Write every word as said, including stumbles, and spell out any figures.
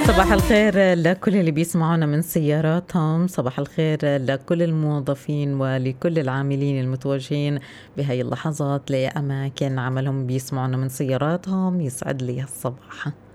صباح الخير لكل اللي بيسمعونا من سياراتهم، صباح الخير لكل الموظفين ولكل العاملين المتوجهين بهاي اللحظات لأماكن عملهم بيسمعونا من سياراتهم. يسعد لي الصباح.